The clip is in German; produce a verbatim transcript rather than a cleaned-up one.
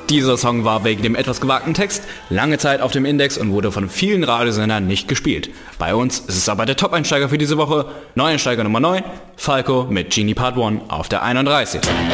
Dieser Song war wegen dem etwas gewagten Text lange Zeit auf dem Index und wurde von vielen Radiosendern nicht gespielt. Bei uns ist es aber der Top-Einsteiger für diese Woche. Neueinsteiger Nummer neun, Falco mit Genie Part eins auf der einunddreißig.